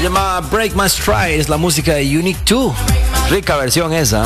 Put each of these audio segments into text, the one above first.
llama Break My Stride, es la música de Unique 2. Rica versión esa.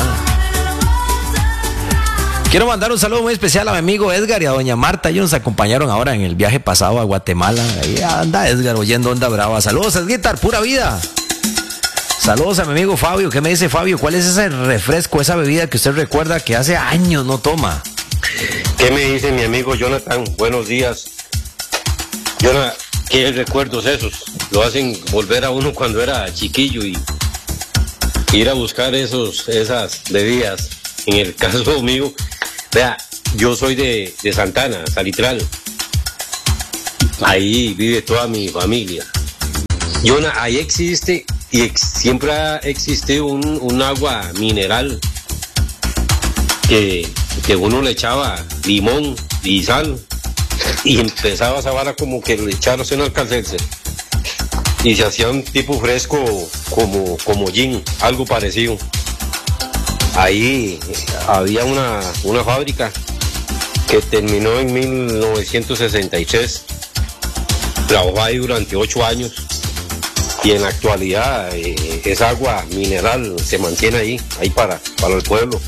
Quiero mandar un saludo muy especial a mi amigo Edgar y a doña Marta. Ellos nos acompañaron ahora en el viaje pasado a Guatemala. Ahí anda Edgar oyendo Onda Brava. Saludos, Edguitar, pura vida. Saludos a mi amigo Fabio. ¿Qué me dice Fabio? ¿Cuál es ese refresco, esa bebida que usted recuerda que hace años no toma? ¿Qué me dice mi amigo Jonathan? Buenos días. Jonathan, ¿qué recuerdos esos? Lo hacen volver a uno cuando era chiquillo y ir a buscar esas bebidas. En el caso mío, vea, yo soy de Santana, Salitral. Ahí vive toda mi familia. Jonathan, ahí existe y siempre ha existido un agua mineral que uno le echaba limón y sal y empezaba esa vara como que le echaron en alcalcerse y se hacía un tipo fresco como gin, algo parecido. Ahí había una fábrica que terminó en 1963, trabajó ahí durante 8 años y en la actualidad esa agua mineral se mantiene ahí para el pueblo.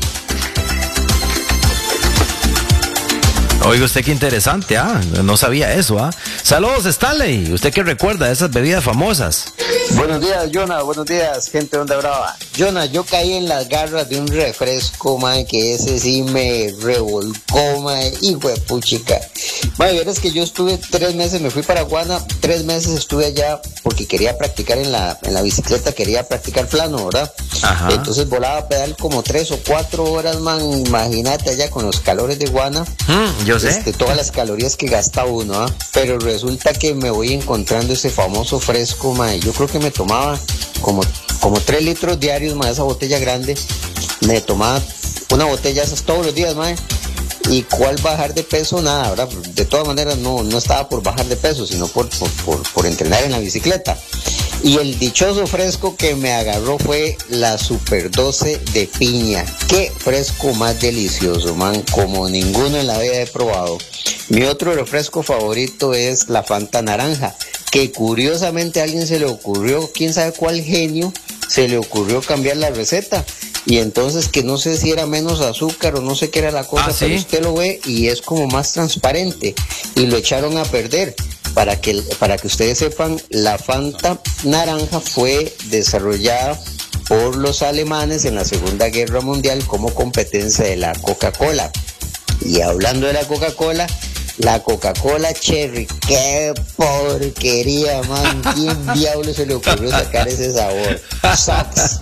Oiga usted, qué interesante, no sabía eso, Saludos, Stanley. ¿Usted qué recuerda de esas bebidas famosas? Buenos días, Jonah. Buenos días, gente de Onda Brava. Jonah, yo caí en las garras de un refresco, man, que ese sí me revolcó, man. Hijo de puchica. Man, verás que yo estuve 3 meses, me fui para Guana, 3 meses estuve allá porque quería practicar en la bicicleta, quería practicar plano, ¿verdad? Ajá. Entonces volaba a pedal como 3 o 4 horas, man. Imagínate allá con los calores de Guana. Yo sé. Todas las calorías que gasta uno, Pero resulta que me voy encontrando ese famoso fresco, man. Yo creo que me tomaba como 3 litros diarios, man, esa botella grande. Me tomaba una botella esas todos los días, man. ¿Y cuál bajar de peso? Nada, ¿verdad? De todas maneras no estaba por bajar de peso, sino por entrenar en la bicicleta. Y el dichoso fresco que me agarró fue la Super 12 de piña. Qué fresco más delicioso, man, como ninguno en la vida he probado. Mi otro refresco favorito es la Fanta naranja, que curiosamente a alguien se le ocurrió, quién sabe cuál genio, se le ocurrió cambiar la receta. Y entonces que no sé si era menos azúcar o no sé qué era la cosa, ¿sí? Pero usted lo ve y es como más transparente y lo echaron a perder. Para que ustedes sepan, la Fanta naranja fue desarrollada por los alemanes en la Segunda Guerra Mundial como competencia de la Coca-Cola. Y hablando de la Coca-Cola Cherry, qué porquería, man. ¿Quién diablo se le ocurrió sacar ese sabor? Sucks.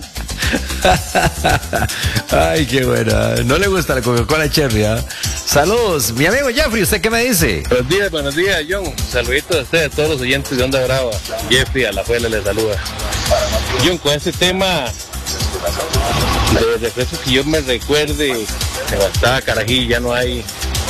Ay, qué buena. No le gusta la Coca-Cola Cherry, Saludos, mi amigo Jeffrey, ¿usted qué me dice? Buenos días, John. Saluditos a ustedes, a todos los oyentes de Onda Brava. Jeffrey, a la abuela le saluda. John, con este tema de refrescos que yo me recuerde, que bastaba Carajillo, ya no hay.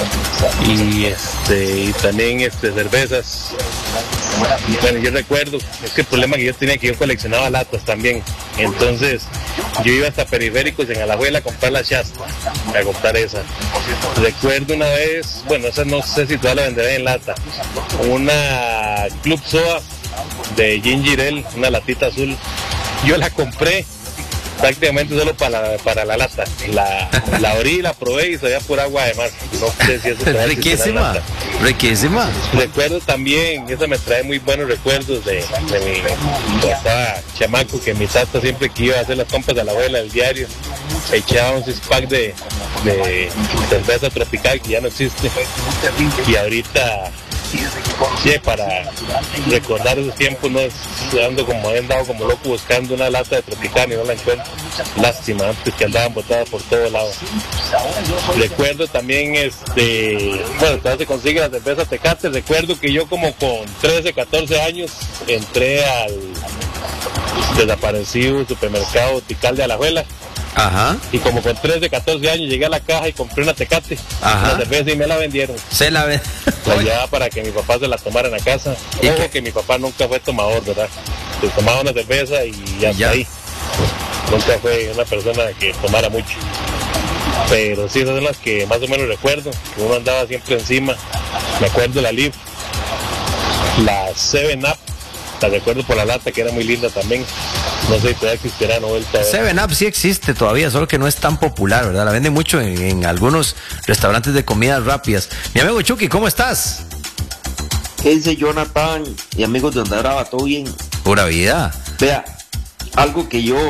Y también cervezas. Bueno, yo recuerdo, es que el problema que yo tenía que yo coleccionaba latas también. Entonces, yo iba hasta Periféricos en Alajuela a comprar la Shasta, a comprar esa. Recuerdo una vez, bueno, esa no sé si todavía la venderé en lata, una Club Soda de Ginger Ale, una latita azul. Yo la compré prácticamente solo para la lata. La abrí, la probé y sabía por agua de mar. No sé si eso riquísima. Recuerdo también, esa me trae muy buenos recuerdos de mi papá chamaco, que mi tata siempre que iba a hacer las compras de la abuela del diario, echaba un 6-pack de cerveza tropical que ya no existe. Y ahorita, sí, para recordar esos tiempos, no he andado como loco buscando una lata de Tropicana y no la encuentro. Lástima, antes que andaban botadas por todos lados. Recuerdo también, bueno, todavía se consigue la cerveza Tecate. Recuerdo que yo como con 13, 14 años entré al desaparecido supermercado Tical de Alajuela. Ajá. Y como con 13, 14 años llegué a la caja y compré una Tecate, una cerveza, y me la vendieron. La llevaba para que mi papá se la tomara en la casa. Ojo que mi papá nunca fue tomador, ¿verdad? Se tomaba una cerveza y hasta ahí. Nunca fue una persona que tomara mucho. Pero sí, esas son las que más o menos recuerdo, que uno andaba siempre encima. Me acuerdo la Liv, la 7-Up, La recuerdo por la lata, que era muy linda también. No sé si todavía existirá, no vuelta a ver. 7-Up sí existe todavía, solo que no es tan popular, ¿verdad? La venden mucho en algunos restaurantes de comidas rápidas. Mi amigo Chucky, ¿cómo estás? ¿Qué dice Jonathan y amigos de Onda Brava? ¿Todo bien? Pura vida. Vea, algo que yo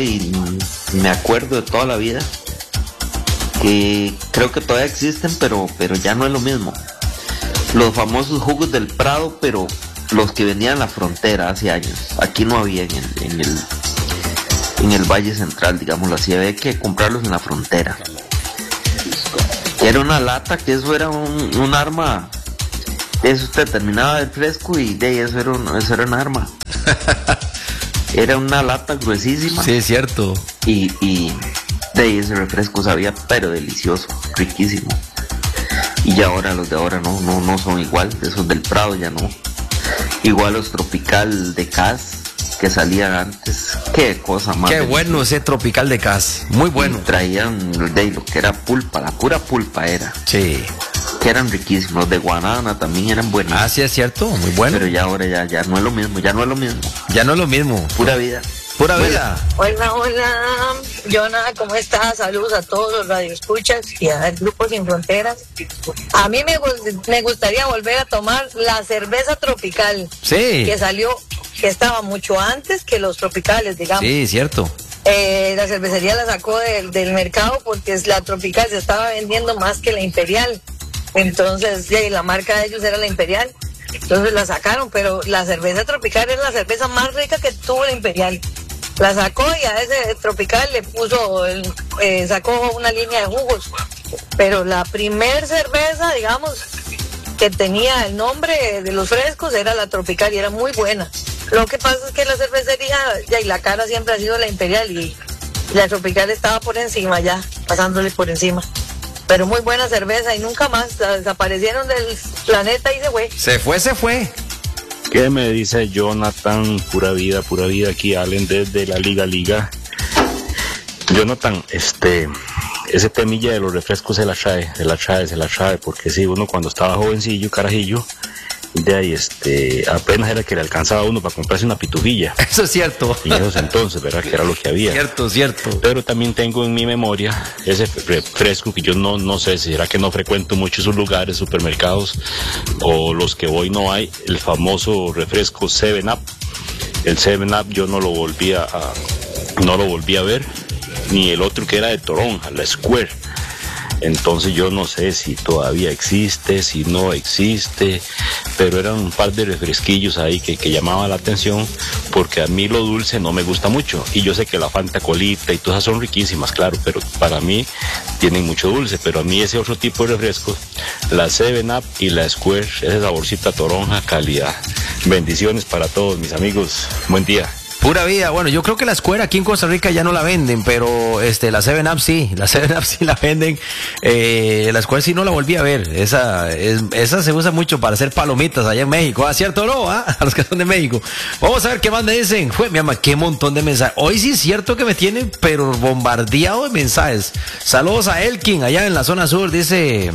me acuerdo de toda la vida, que creo que todavía existen, pero ya no es lo mismo. Los famosos jugos del Prado, pero los que venían en la frontera hace años. Aquí no había en el Valle Central, digámoslo así. Había que comprarlos en la frontera. Era una lata, que eso era un arma. Eso usted terminaba el fresco y de eso era un arma. Era una lata gruesísima. Sí, es cierto. Y de ese refresco sabía, pero delicioso, riquísimo. Y ya ahora los de ahora no son igual. Esos del Prado ya no. Igual los Tropical de Cas que salían antes. Qué cosa más. Qué bueno ese Tropical de Cas. Muy bueno. Y traían de lo que era pulpa, la pura pulpa era. Sí. Que eran riquísimos. Los de Guanábana también eran buenos. Ah, sí, es cierto. Muy bueno. Pero ya ahora ya no es lo mismo. Ya no es lo mismo. Ya no es lo mismo. Pura vida. Pura vida. Hola, Jonah, ¿cómo estás? Saludos a todos los radioescuchas y al Grupo Sin Fronteras. A mí me gustaría volver a tomar la cerveza tropical. Sí. Que salió, que estaba mucho antes que los tropicales, digamos. Sí, cierto. La cervecería la sacó del mercado porque la tropical se estaba vendiendo más que la imperial. Entonces, la marca de ellos era la imperial. Entonces la sacaron, pero la cerveza tropical es la cerveza más rica que tuvo la imperial. La sacó y a ese tropical le puso, sacó una línea de jugos. Pero la primer cerveza, digamos, que tenía el nombre de los frescos era la tropical y era muy buena. Lo que pasa es que la cervecería, y la cara siempre ha sido la imperial y la tropical estaba por encima ya, pasándole por encima. Pero muy buena cerveza y nunca más desaparecieron del planeta y se fue. Se fue. ¿Qué me dice Jonathan? Pura vida aquí, Allen desde la Liga. Jonathan, ese temilla de los refrescos se la trae, porque sí, uno cuando estaba jovencillo, carajillo, de ahí apenas era que le alcanzaba a uno para comprarse una pitufilla. Eso es cierto. En esos entonces, ¿verdad? Que era lo que había. Cierto. Pero también tengo en mi memoria ese refresco que yo no sé, será que no frecuento mucho esos lugares, supermercados, o los que voy no hay, el famoso refresco 7-Up. El 7-Up yo no lo volví a ver, ni el otro que era de toronja, la Square. Entonces yo no sé si todavía existe, si no existe, pero eran un par de refresquillos ahí que llamaban la atención, porque a mí lo dulce no me gusta mucho, y yo sé que la Fanta Colita y todas son riquísimas, claro, pero para mí tienen mucho dulce, pero a mí ese otro tipo de refrescos, la 7-Up y la Square, ese saborcito a toronja, calidad. Bendiciones para todos mis amigos, buen día. Pura vida. Bueno, yo creo que la Square aquí en Costa Rica ya no la venden, pero la 7-Up sí, la venden. La Square sí no la volví a ver. Esa se usa mucho para hacer palomitas allá en México. ¿Cierto o no? A los que son de México. Vamos a ver qué más me dicen. Mi mamá, qué montón de mensajes. Hoy sí es cierto que me tienen, pero bombardeado de mensajes. Saludos a Elkin, allá en la zona sur, dice...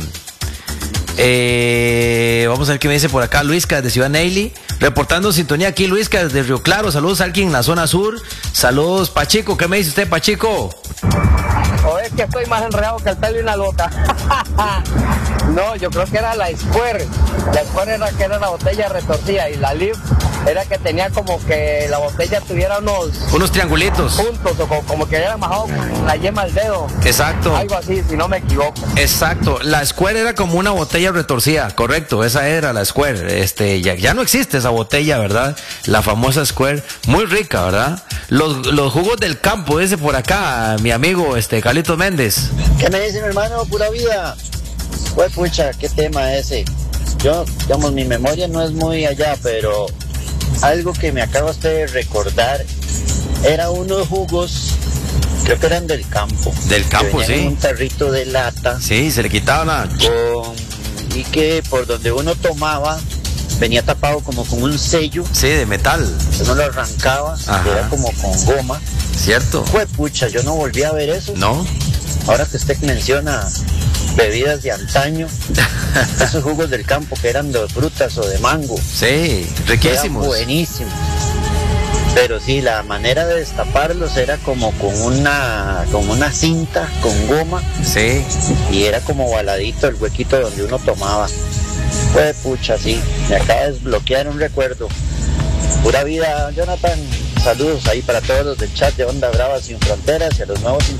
vamos a ver qué me dice por acá Luisca desde Ciudad Neily, reportando sintonía aquí. Luisca desde Río Claro, saludos a alguien en la zona sur. Saludos Pachico, ¿qué me dice usted, Pachico? O es que estoy más enredado que el pelo y una lota. No, yo creo que era la Square. La Square era que era la botella retorcida y la Liv era que tenía como que la botella tuviera unos triangulitos puntos o como que hubiera majado con la yema del dedo. Exacto. Algo así, si no me equivoco. Exacto. La Square era como una botella retorcida, correcto. Esa era la Square. Ya no existe esa botella, ¿verdad? La famosa Square, muy rica, ¿verdad? Los jugos del campo, dice por acá mi amigo Carlitos Méndez. ¿Qué me dice mi hermano? Pura vida. Pues pucha, qué tema ese. Yo, digamos, mi memoria no es muy allá, pero algo que me acabas de recordar era unos jugos, creo que eran del campo. Del campo, sí. Un tarrito de lata. Sí, se le quitaba y que por donde uno tomaba venía tapado como con un sello. Sí, de metal. Uno lo arrancaba, era como con goma. Cierto. Pues pucha, yo no volví a ver eso. No. Ahora que usted menciona bebidas de antaño, esos jugos del campo que eran de frutas o de mango. Sí, riquísimos. Eran buenísimos. Pero sí, la manera de destaparlos era como con una cinta con goma. Sí. Y era como baladito el huequito donde uno tomaba. Pues pucha, sí, me acaba de desbloquear un recuerdo. Pura vida, Jonathan. Saludos ahí para todos los del chat de Onda Brava Sin Fronteras y a los nuevos